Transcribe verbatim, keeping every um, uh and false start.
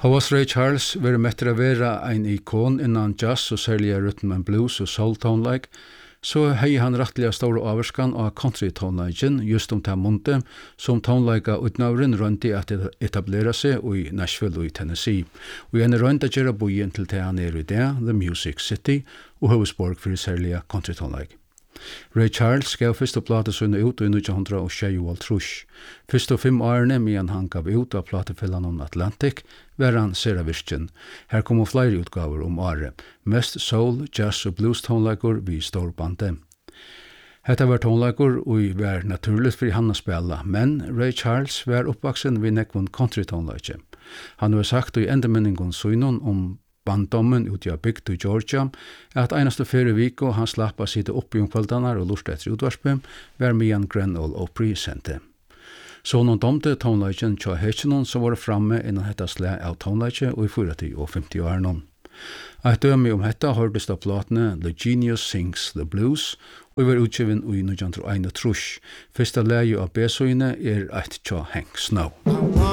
Havas Ray Charles var mettra vera ein ikon innan jazz og særlig rhythm and blues og soul tonelike, så hei han rettelig store averskan av country toneliken just om ta munte som tonelika utnavren rundt i at etablera seg i Nashville og i Tennessee. Og en rundt at gjøre bojen til ta han er i det, The Music City, og Høvesborg for særlig country tonelike. Ray Charles gav fyrst og plate sunne ut i nitjan tjuetre. Fyrst og fem årene medan han gav ut av platefellene om Atlantic, var han sera virken. Her kom flere utgaver om året, mest soul, jazz og blues tonelager vi stor bande. Hetta var tonelager og var naturligt for han å spela, men Ray Charles var oppvaksen ved nekvun country tonelager. Han har sagt i endemenningen synon om banddommen ut i bygd i Georgia, at einaste fyrre viko han slapp å sitte oppe i omkvaldanar og lurte etter utvarspe, var Mian Gren Ole Opry sendte. Så noen domte tonelagen tja hetjenon som var framme innan hetta slæ av tonelage og i fyrti og femti årene. Eit døme om hetta hørtes av platene The Genius Sings the Blues, og var utgiven i nitjan tjuetre. Fyrsta leie av B-søyne er eit tja Hank Snow.